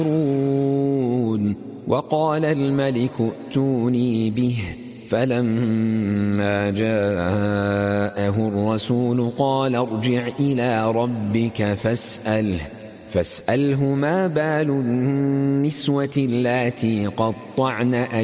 وقال الملك ائتوني به فلما جاءه الرسول قال ارجع إلى ربك فاسأله ما بال النسوة اللاتي قطعن